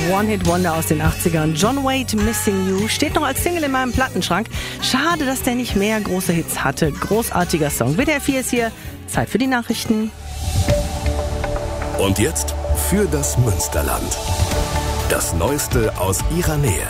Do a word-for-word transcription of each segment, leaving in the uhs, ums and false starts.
One-Hit-Wonder aus den achtzigern. John Waite, Missing You, steht noch als Single in meinem Plattenschrank. Schade, dass der nicht mehr große Hits hatte. Großartiger Song. W D R vier ist hier. Zeit für die Nachrichten. Und jetzt für das Münsterland. Das Neueste aus ihrer Nähe.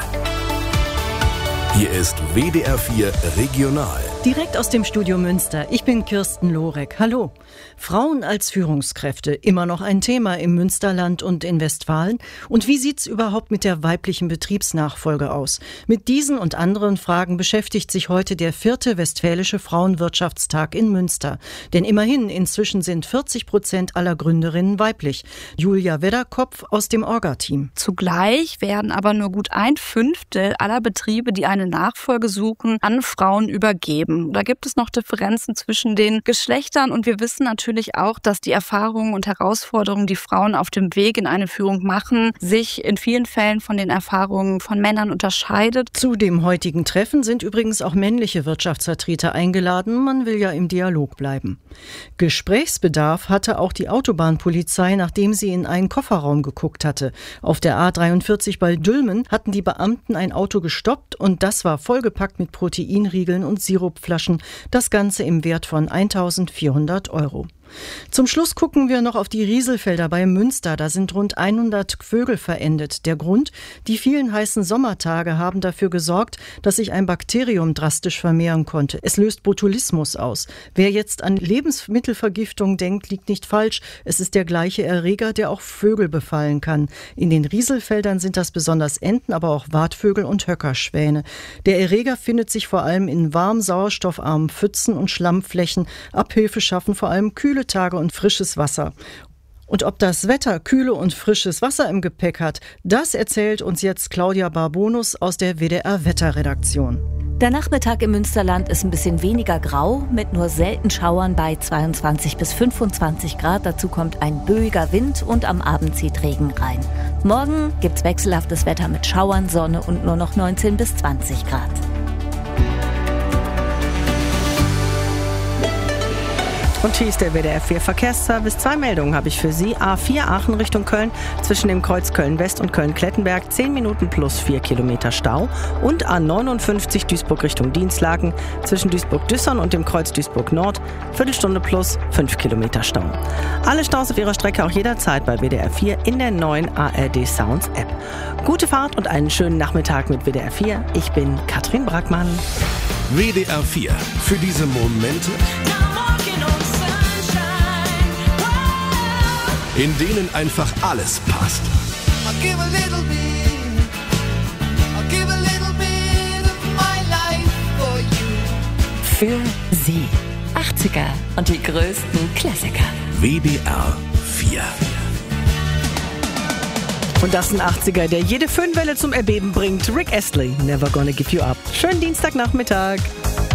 Hier ist W D R vier Regional. Direkt aus dem Studio Münster. Ich bin Kirsten Lorek. Hallo. Frauen als Führungskräfte. Immer noch ein Thema im Münsterland und in Westfalen. Und wie sieht's überhaupt mit der weiblichen Betriebsnachfolge aus? Mit diesen und anderen Fragen beschäftigt sich heute der vierte Westfälische Frauenwirtschaftstag in Münster. Denn immerhin, inzwischen sind vierzig Prozent aller Gründerinnen weiblich. Julia Wedderkopf aus dem Orga-Team. Zugleich werden aber nur gut ein Fünftel aller Betriebe, die eine Nachfolge suchen, an Frauen übergeben. Da gibt es noch Differenzen zwischen den Geschlechtern und wir wissen natürlich auch, dass die Erfahrungen und Herausforderungen, die Frauen auf dem Weg in eine Führung machen, sich in vielen Fällen von den Erfahrungen von Männern unterscheidet. Zu dem heutigen Treffen sind übrigens auch männliche Wirtschaftsvertreter eingeladen. Man will ja im Dialog bleiben. Gesprächsbedarf hatte auch die Autobahnpolizei, nachdem sie in einen Kofferraum geguckt hatte. Auf der A dreiundvierzig bei Dülmen hatten die Beamten ein Auto gestoppt und das war vollgepackt mit Proteinriegeln und Sirupflaschen. Das Ganze im Wert von eintausendvierhundert Euro. Zum Schluss gucken wir noch auf die Rieselfelder bei Münster. Da sind rund hundert Vögel verendet. Der Grund? Die vielen heißen Sommertage haben dafür gesorgt, dass sich ein Bakterium drastisch vermehren konnte. Es löst Botulismus aus. Wer jetzt an Lebensmittelvergiftung denkt, liegt nicht falsch. Es ist der gleiche Erreger, der auch Vögel befallen kann. In den Rieselfeldern sind das besonders Enten, aber auch Wartvögel und Höckerschwäne. Der Erreger findet sich vor allem in warm sauerstoffarmen Pfützen und Schlammflächen. Abhilfe schaffen vor allem kühle Tage und frisches Wasser. Und ob das Wetter kühle und frisches Wasser im Gepäck hat, das erzählt uns jetzt Claudia Barbonus aus der W D R-Wetterredaktion. Der Nachmittag im Münsterland ist ein bisschen weniger grau, mit nur selten Schauern bei zweiundzwanzig bis fünfundzwanzig Grad. Dazu kommt ein böiger Wind und am Abend zieht Regen rein. Morgen gibt's wechselhaftes Wetter mit Schauern, Sonne und nur noch neunzehn bis zwanzig Grad. Und hier ist der W D R vier Verkehrsservice. Zwei Meldungen habe ich für Sie. A vier Aachen Richtung Köln, zwischen dem Kreuz Köln-West und Köln-Klettenberg, zehn Minuten plus vier Kilometer Stau. Und A neunundfünfzig Duisburg Richtung Dienstlaken, zwischen Duisburg-Düssern und dem Kreuz Duisburg-Nord, Viertelstunde plus fünf Kilometer Stau. Alle Staus auf Ihrer Strecke auch jederzeit bei W D R vier in der neuen A R D Sounds App. Gute Fahrt und einen schönen Nachmittag mit W D R vier. Ich bin Katrin Brackmann. W D R vier. Für diese Momente, in denen einfach alles passt. Für Sie. achtziger und die größten Klassiker. W D R vier. Und das ist ein achtziger, der jede Föhnwelle zum Erbeben bringt. Rick Astley, Never Gonna Give You Up. Schönen Dienstagnachmittag.